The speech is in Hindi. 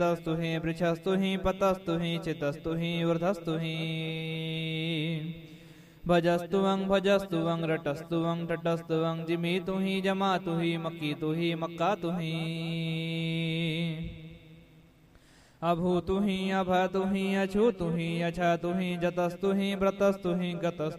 तस्तु हि पृच्छस्तु हि पतस्तु हि चितस्तु हि वृद्धस्तु हि भजस्तु वं रटस्तु वं टटस्तु वं जिमीतु हि जमातु हि मक्कीतु हि मक्कातु हि अभूतु हि अभतु हि अछूतु हि अछतु हि जतस्तु हि व्रतस्तु हि गतस्तु